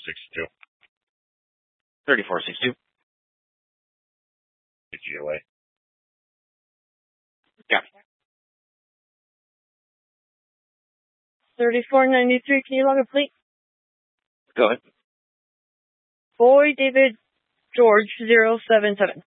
62. 3462. GOA. Got it. 3493, can you log a plate? Go ahead. Boy David George 077.